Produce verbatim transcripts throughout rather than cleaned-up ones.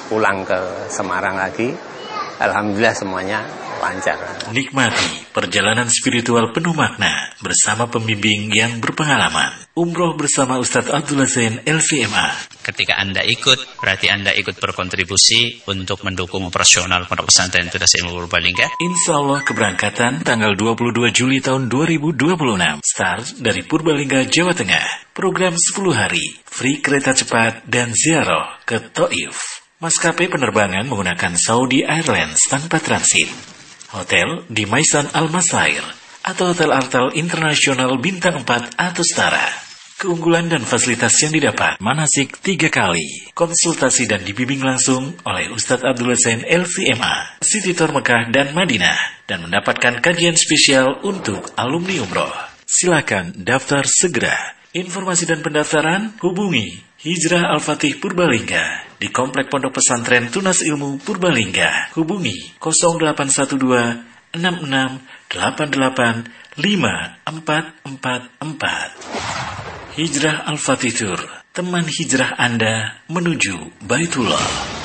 pulang ke Semarang lagi. Alhamdulillah semuanya lancar. Nikmati perjalanan spiritual penuh makna bersama pembimbing yang berpengalaman. Umroh bersama Ustadz Abdullah Zain L C M A. Ketika Anda ikut, berarti Anda ikut berkontribusi untuk mendukung operasional Pondok Pesantren Tunas Ilmu Purbalingga. Insya Allah keberangkatan tanggal dua puluh dua Juli tahun dua ribu dua puluh enam. Start dari Purbalingga, Jawa Tengah. Program sepuluh hari, free kereta cepat dan ziarah ke Taif. Maskapai penerbangan menggunakan Saudi Airlines tanpa transit. Hotel di Maisan Al-Masair atau Hotel Artal Internasional Bintang empat atau setara. Keunggulan dan fasilitas yang didapat, manasik tiga kali. Konsultasi dan dibimbing langsung oleh Ustadz Abdullah Zain L C M A, City Tour Mekah dan Madinah, dan mendapatkan kajian spesial untuk alumni umroh. Silakan daftar segera. Informasi dan pendaftaran hubungi Hijrah Al-Fatih Purbalingga di Komplek Pondok Pesantren Tunas Ilmu Purbalingga. Hubungi nol delapan satu dua enam enam delapan delapan lima empat empat empat. Hijrah Al-Fatih Tour, teman hijrah Anda menuju Baitullah.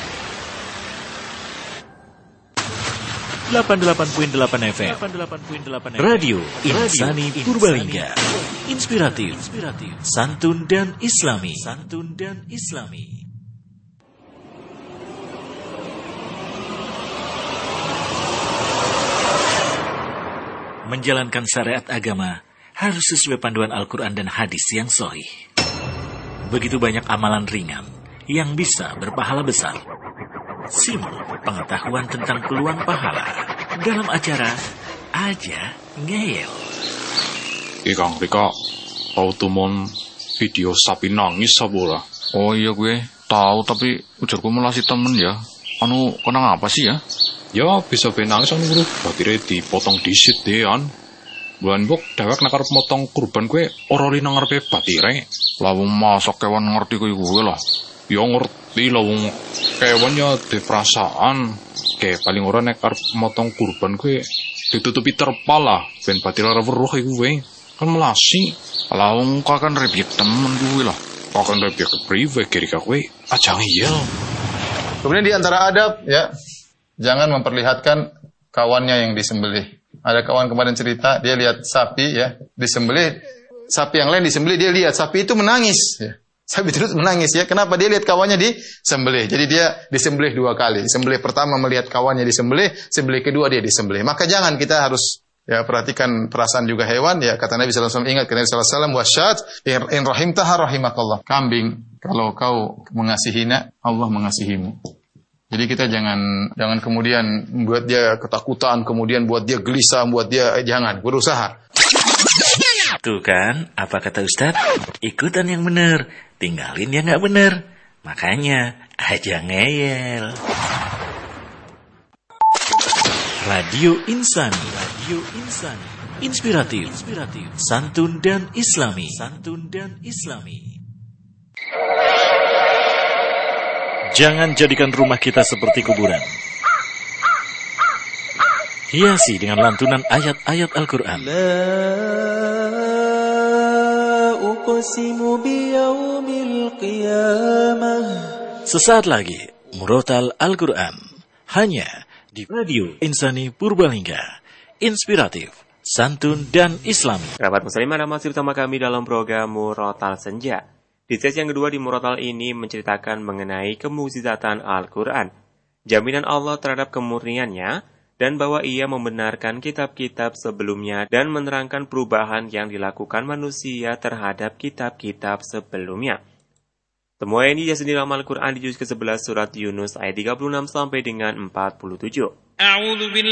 delapan puluh delapan koma delapan F M Radio Insani Purbalingga. Inspiratif, santun dan islami. Santun dan islami. Menjalankan syariat agama harus sesuai panduan Al-Quran dan hadis yang sahih. Begitu banyak amalan ringan yang bisa berpahala besar. Simak pengetahuan tentang peluang pahala dalam acara Aja Ngeyel. Ikang Rika, tahu tuh mon video sapi nangis sabola. Oh iya gue tahu, tapi ujarku malah si temen ya. Anu kenang apa sih ya? Ya bisa be nangis anu bro. Akhirnya dipotong disit dean. Bulan bok dewek nakar motong kurban gue orori nang ngarepe batire. Lawung masak kewan ngerti koyo gue lah. Ya ngerti lawung kewannya de perasaan. Kayak paling ora nek arep motong kurban gue ditutupi terpal lah ben batire ora weruh iku gue. Kan melasi. Lawung kok kan rebyek temen gue lah. Kok kan rebyek priwe kiri ka gue aja ngiyel. Kemudian di antara adab ya, jangan memperlihatkan kawannya yang disembelih. Ada kawan kemarin cerita, dia lihat sapi ya, disembelih, sapi yang lain disembelih, dia lihat sapi itu menangis ya. Sapi terus menangis ya. Kenapa? Dia lihat kawannya disembelih. Jadi dia disembelih dua kali. Sembelih pertama melihat kawannya disembelih, sembelih kedua dia disembelih. Maka jangan, kita harus ya perhatikan perasaan juga hewan ya. Kata Nabi sallallahu alaihi wasallam, ingat kata Nabi sallallahu alaihi wasallam, wasyat in rahimtaha rahimakallah. Kambing kalau kau mengasihinya, Allah mengasihimu. Jadi kita jangan jangan kemudian buat dia ketakutan, kemudian buat dia gelisah, buat dia eh, jangan, berusaha. Tuh kan, apa kata Ustadz? Ikutan yang benar, tinggalin yang nggak benar. Makanya aja ngeyel. Radio Insani, Radio Insani, inspiratif, inspiratif, santun dan islami, santun dan islami. Jangan jadikan rumah kita seperti kuburan. Hiasi dengan lantunan ayat-ayat Al-Quran. Sesaat lagi, Murotal Al-Quran. Hanya di Radio Insani Purbalingga. Inspiratif, santun dan islami. Kerabat muslim, ada masih bersama kami dalam program Murotal Senja. Di sesi yang kedua di Murotal ini menceritakan mengenai kemukjizatan Al-Quran, jaminan Allah terhadap kemurniannya, dan bahwa ia membenarkan kitab-kitab sebelumnya dan menerangkan perubahan yang dilakukan manusia terhadap kitab-kitab sebelumnya. Semua ini jasad dalam Al-Quran di juz ke sebelas surat Yunus ayat tiga puluh enam sampai dengan empat puluh tujuh.